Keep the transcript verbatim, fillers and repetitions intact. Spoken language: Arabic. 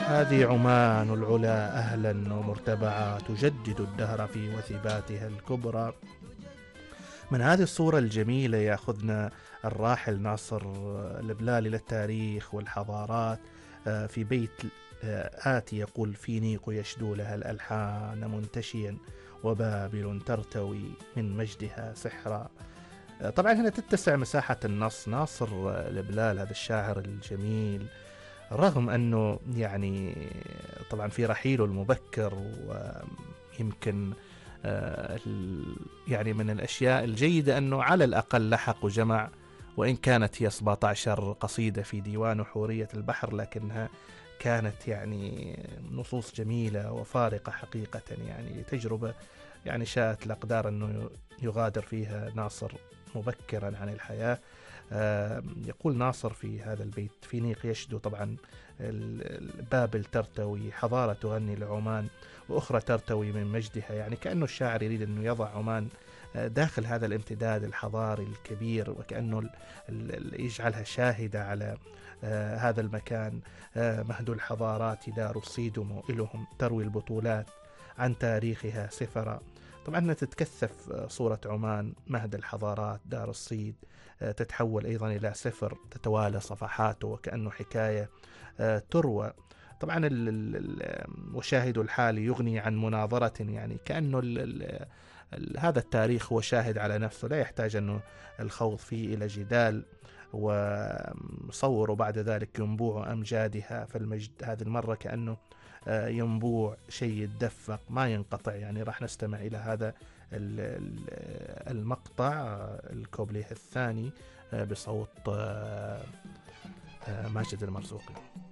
هذه عمان العلا أهلا ومرتبعة، تجدد الدهر في وثباتها الكبرى. من هذه الصورة الجميلة يأخذنا الراحل ناصر البلالي للتاريخ والحضارات في بيت آتي يقول: في نيق يشدو لها الألحان منتشيا، وبابل ترتوي من مجدها سحرا. طبعا هنا تتسع مساحة النص. ناصر البلال هذا الشاعر الجميل، رغم أنه يعني طبعا في رحيله المبكر، ويمكن يعني من الأشياء الجيدة أنه على الأقل لحق وجمع، وإن كانت هي سبعة عشر قصيدة في ديوان حورية البحر، لكنها كانت يعني نصوص جميلة وفارقة حقيقة، يعني تجربة يعني شاءت الأقدار أنه يغادر فيها ناصر مبكرا عن الحياة. يقول ناصر في هذا البيت: في نيق يشدو، طبعا بابل ترتوي، حضارة تغني لعمان وأخرى ترتوي من مجدها. يعني كأنه الشاعر يريد أنه يضع عمان داخل هذا الامتداد الحضاري الكبير، وكأنه يجعلها شاهدة على هذا المكان. مهد الحضارات دار الصيد موئلهم، تروي البطولات عن تاريخها سفرا. طبعا تتكثف صورة عمان، مهد الحضارات، دار الصيد، تتحول أيضا إلى سفر تتوالى صفحاته وكأنه حكاية تروى. طبعا وشاهد الحال يغني عن مناظرة، يعني كأنه ال ال ال هذا التاريخ هو شاهد على نفسه، لا يحتاج أنه الخوض فيه إلى جدال. وصوروا بعد ذلك ينبوع أمجادها، فالمجد هذه المرة كأنه ينبوع شيء يتدفق ما ينقطع. يعني راح نستمع إلى هذا المقطع الكوبليه الثاني بصوت ماجد المرزوقي.